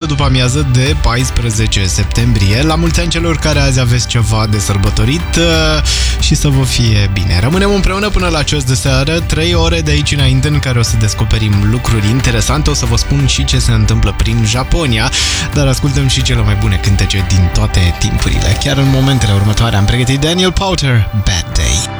după amiază de 14 septembrie. La mulți ani celor care azi aveți ceva de sărbătorit și să vă fie bine. Rămânem împreună până la ceas de seară, 3 ore de aici înainte în care o să descoperim lucruri interesante. O să vă spun și ce se întâmplă prin Japonia, dar ascultăm și cele mai bune cântece din toate timpurile. Chiar în momentele următoare am pregătit Daniel Powter, Bad Day.